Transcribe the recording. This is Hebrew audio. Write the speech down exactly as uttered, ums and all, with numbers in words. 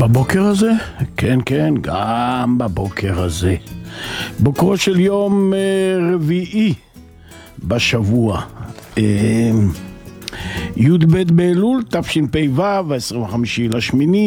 בבוקר הזה? כן, כן, גם בבוקר הזה. בוקרו של יום רביעי בשבוע. י' ב' באלול, תשפ"ו, ה-עשרים וחמישי לשמיני.